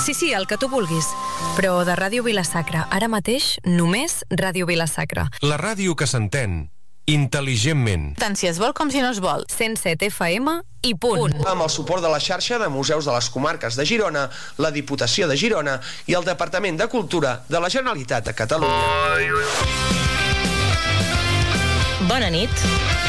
Sí, el que tu vulguis. Però de Ràdio Vila-sacra, ara mateix, només Ràdio Vila-sacra. La ràdio que s'entén intel·ligentment. Tant si es vol com si no es vol. 107 FM i punt. Amb el suport de la xarxa de museus de les comarques de Girona, la Diputació de Girona i el Departament de Cultura de la Generalitat de Catalunya. Bona nit.